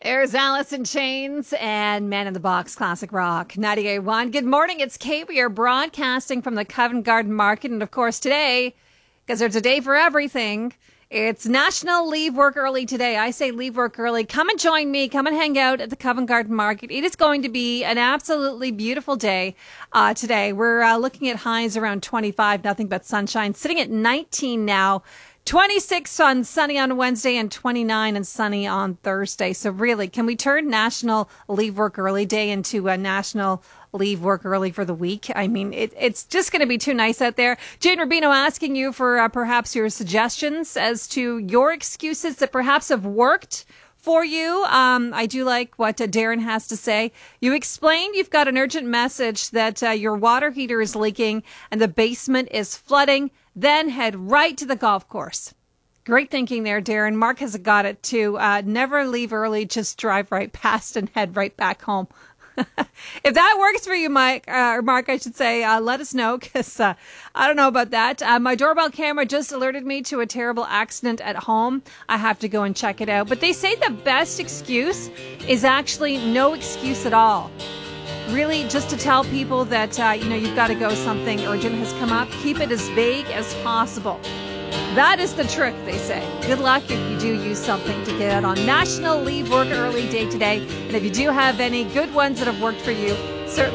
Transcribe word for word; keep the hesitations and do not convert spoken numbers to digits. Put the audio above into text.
There's Alice in Chains and Man in the Box Classic Rock ninety-eight point one. Good morning, it's Kate. We are broadcasting from the Covent Garden Market. And of course today, because there's a day for everything, it's National Leave Work Early today. I say leave work early. Come and join me. Come and hang out at the Covent Garden Market. It is going to be an absolutely beautiful day uh, today. We're uh, looking at highs around twenty-five, nothing but sunshine. Sitting at nineteen now. twenty-six on sunny on Wednesday and twenty-nine and sunny on Thursday. So really, can we turn National Leave Work Early Day into a National Leave Work Early for the week? I mean, it, it's just going to be too nice out there. Jane Rubino asking you for uh, perhaps your suggestions as to your excuses that perhaps have worked for you. Um, I do like what uh, Darren has to say. You explained you've got an urgent message that uh, your water heater is leaking and the basement is flooding. Then head right to the golf course. Great thinking there, Darren. Mark has got it too. Uh, never leave early. Just drive right past and head right back home. If that works for you, Mike, uh, or Mark, I should say, uh, let us know, because uh, I don't know about that. Uh, my doorbell camera just alerted me to a terrible accident at home. I have to go and check it out. But they say the best excuse is actually no excuse at all. Really, just to tell people that, uh, you know, you've got to go, something urgent has come up. Keep it as vague as possible. That is the trick, they say. Good luck if you do use something to get out on National Leave Work Early Day today. And if you do have any good ones that have worked for you,